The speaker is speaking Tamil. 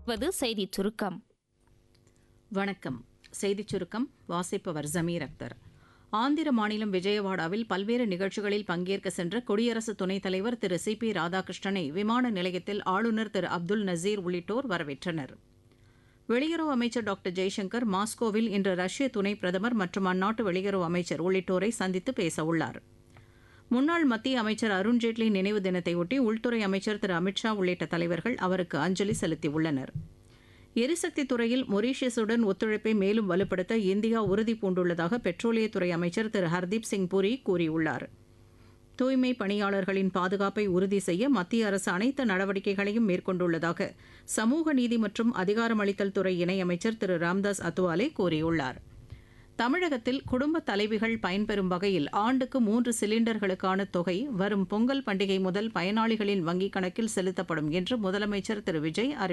வது செய்திச் சுருக்கம். வணக்கம். செய்திச் சுருக்கம் வாசிப்பவர் ஜமீர் அக்தர். ஆந்திர மாநிலம் விஜயவாடாவில் பல்வேறு நிகழ்ச்சிகளில் பங்கேற்க சென்ற குடியரசு துணைத் தலைவர் திரு சி.பி. ராதாகிருஷ்ணனை விமான நிலையத்தில் ஆளுநர் திரு அப்துல் நசீர் உள்ளிட்டோர் வரவேற்றனர். வெளியுறவு அமைச்சர் டாக்டர் ஜெய்சங்கர் மாஸ்கோவில் இன்று ரஷ்ய துணை பிரதமர் மற்றும் அந்நாட்டு வெளியுறவு அமைச்சர் உள்ளிட்டோரை சந்தித்து பேசவுள்ளார். முன்னாள் மத்திய அமைச்சர் அருண்ஜேட்லி நினைவு தினத்தையொட்டி உள்துறை அமைச்சர் திரு அமித்ஷா உள்ளிட்ட தலைவர்கள் அவருக்கு அஞ்சலி செலுத்தியுள்ளனர். எரிசக்தி துறையில் மொரீஷியஸுடன் ஒத்துழைப்பை மேலும் வலுப்படுத்த இந்தியா உறுதி பூண்டுள்ளதாக பெட்ரோலியத்துறை அமைச்சர் திரு ஹர்தீப் சிங் புரி கூறியுள்ளார். தூய்மை பணியாளர்களின் பாதுகாப்பை உறுதி செய்ய மத்திய அரசு அனைத்து நடவடிக்கைகளையும் மேற்கொண்டுள்ளதாக சமூக நீதி மற்றும் அதிகாரமளித்தல் துறை இணையமைச்சர் திரு ராம்தாஸ் அத்வாலே கூறியுள்ளார். தமிழகத்தில் குடும்ப தலைவிகள் பயன்பெறும் வகையில் ஆண்டுக்கு 3 சிலிண்டர்களுக்கான தொகை வரும் பொங்கல் பண்டிகை முதல் பயனாளிகளின் வங்கிக் கணக்கில் செலுத்தப்படும் என்று முதலமைச்சர் திரு விஜய் அறிவித்தார்.